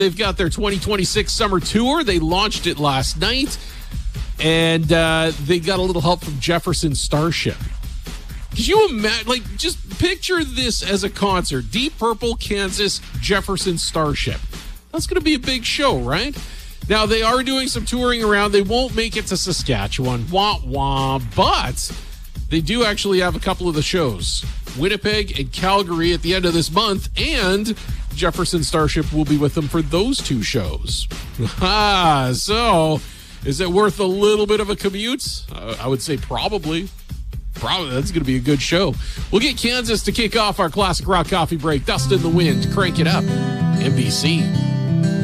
They've got their 2026 summer tour. They launched it last night, and they got a little help from Jefferson Starship. Could you imagine, just picture this as a concert. Deep Purple, Kansas, Jefferson Starship. That's going to be a big show, right? Now, they are doing some touring around. They won't make it to Saskatchewan, but they do actually have a couple of the shows. Winnipeg and Calgary at the end of this month, and Jefferson Starship will be with them for those two shows. So is it worth a little bit of a commute? I would say probably. That's going to be a good show. We'll get Kansas to kick off our classic rock coffee break. Dust in the Wind. Crank it up. NBC.